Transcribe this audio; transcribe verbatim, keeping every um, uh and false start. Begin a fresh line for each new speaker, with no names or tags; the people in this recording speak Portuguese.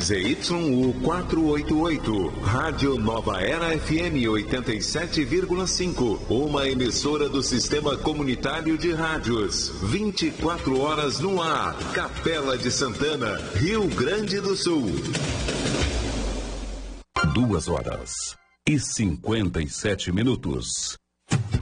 Z Y U quatrocentos e oitenta e oito, Rádio Nova Era F M oitenta e sete vírgula cinco, uma emissora do Sistema Comunitário de Rádios. vinte e quatro horas no ar, Capela de Santana, Rio Grande do Sul. Duas horas e cinquenta e sete minutos.